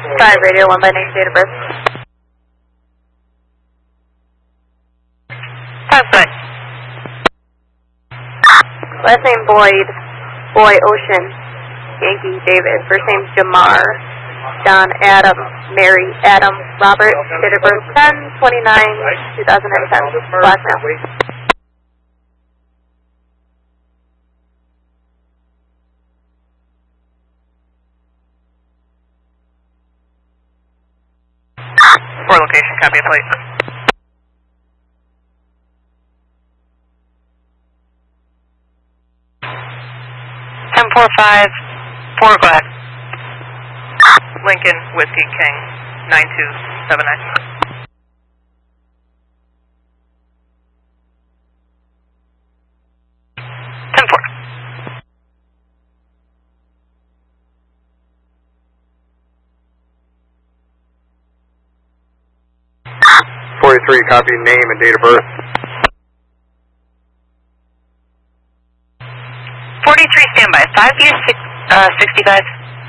5 radio, 1 by name, date of birth. 5 foot. Last name Boyd, Boy Ocean, Yankee David. First name Jamar, John Adam, Mary Adam, Robert. Date of birth 10/29/2010. Black male. For location, copy a plate. $10-4-5, 4, go ahead. Lincoln, Whiskey King, 9279. .43, copy name and date of birth. 43, standby. 5-65.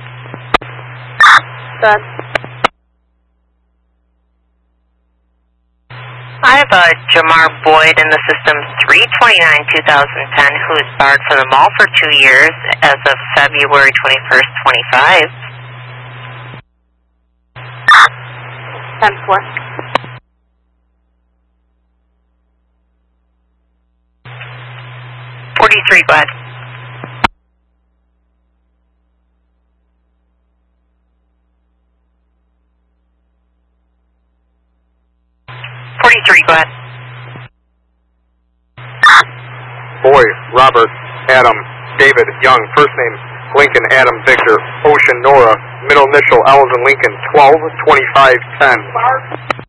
Done. I have a Jamar Boyd in the system 3/29/2010 who is barred from the mall for 2 years as of February 21st, 25. 10-4. 43, go ahead. Go ahead. Boy, Robert, Adam, David, Young. First name Lincoln, Adam, Victor, Ocean, Nora. Middle initial, Alvin Lincoln, 12/25/10.